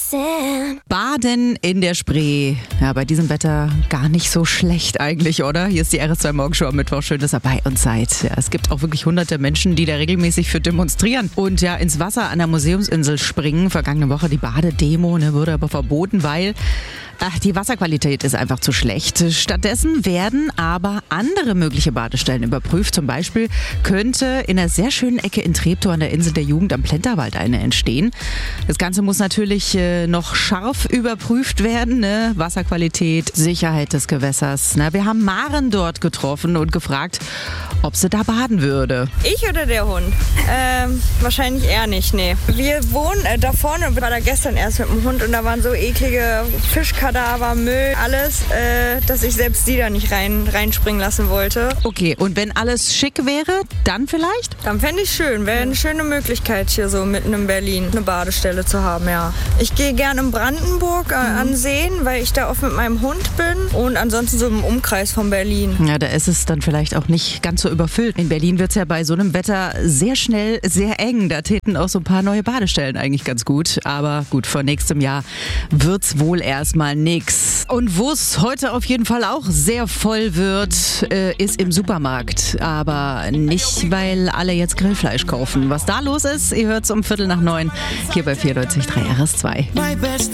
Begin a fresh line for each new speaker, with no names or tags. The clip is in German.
Listen.
Baden in der Spree. Ja, bei diesem Wetter gar nicht so schlecht eigentlich, oder? Hier ist die RS2 Morgenshow am Mittwoch. Schön, dass ihr bei uns seid. Ja, es gibt auch wirklich hunderte Menschen, die da regelmäßig für demonstrieren und ja ins Wasser an der Museumsinsel springen. Vergangene Woche die Badedemo, wurde aber verboten, weil die Wasserqualität ist einfach zu schlecht. Stattdessen werden aber andere mögliche Badestellen überprüft. Zum Beispiel könnte in einer sehr schönen Ecke in Treptow an der Insel der Jugend am Plenterwald eine entstehen. Das Ganze muss natürlich noch scharf überprüft werden. Ne? Wasserqualität, Sicherheit des Gewässers. Wir haben Maren dort getroffen und gefragt, ob sie da baden würde.
Ich oder der Hund? Wahrscheinlich eher nicht, nee. Wir wohnen da vorne und war da gestern erst mit dem Hund und da waren so eklige Fischkadaver, Müll, alles, dass ich selbst die da nicht reinspringen lassen wollte.
Okay, und wenn alles schick wäre, dann vielleicht?
Dann fände ich schön. Wäre eine schöne Möglichkeit hier so mitten in Berlin eine Badestelle zu haben, ja. Ich gehe gerne in Brandenburg an Seen, weil ich da oft mit meinem Hund bin und ansonsten so im Umkreis von Berlin.
Ja, da ist es dann vielleicht auch nicht ganz so überfüllt. In Berlin wird es ja bei so einem Wetter sehr schnell sehr eng. Da täten auch so ein paar neue Badestellen eigentlich ganz gut. Aber gut, vor nächstem Jahr wird's wohl erstmal nix. Und wo es heute auf jeden Fall auch sehr voll wird, ist im Supermarkt. Aber nicht, weil alle jetzt Grillfleisch kaufen. Was da los ist, ihr hört's um 8:45 hier bei 94.3 RS2.